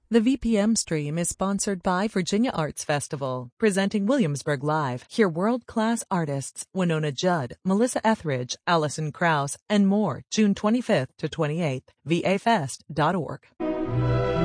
The VPM stream is sponsored by Virginia Arts Festival, presenting Williamsburg Live. Hear world-class artists Winona Judd, Melissa Etheridge, Alison Krauss, and more June 25th to 28th. vafest.org.